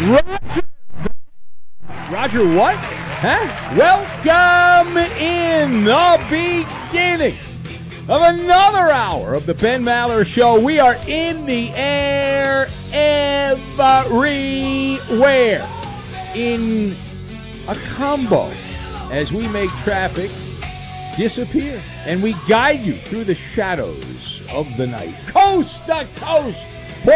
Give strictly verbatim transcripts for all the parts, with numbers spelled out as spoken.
Roger, Roger what? Huh? Welcome in the beginning of another hour of the Ben Maller Show. We are in the air everywhere in a combo as we make traffic disappear and we guide you through the shadows of the night, coast to coast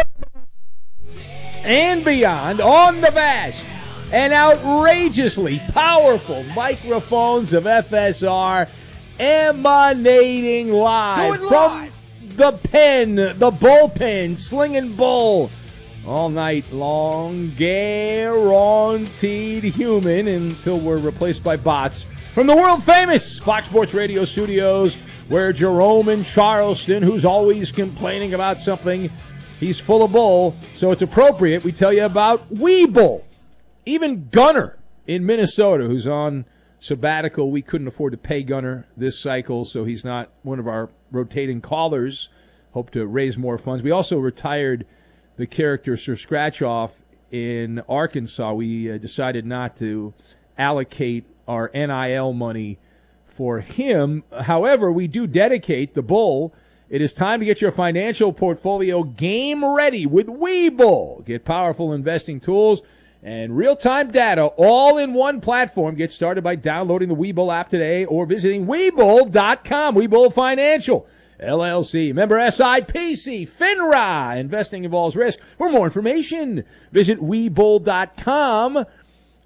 and beyond, on the vast and outrageously powerful microphones of F S R, emanating live from the pen, the bullpen, slinging bull all night long, guaranteed human until we're replaced by bots from the world-famous Fox Sports Radio studios, where Jerome in Charleston, who's always complaining about something, he's full of bull, so it's appropriate we tell you about Webull. Even Gunner in Minnesota, who's on sabbatical, we couldn't afford to pay Gunner this cycle, so he's not one of our rotating callers. Hope to raise more funds. We also retired the character Sir Scratchoff in Arkansas. We uh, decided not to allocate our N I L money for him. However, we do dedicate the bull. It is time to get your financial portfolio game ready with Webull. Get powerful investing tools and real-time data all in one platform. Get started by downloading the Webull app today or visiting Webull dot com. Webull Financial, L L C, member S I P C, FINRA. Investing involves risk. For more information, visit Webull dot com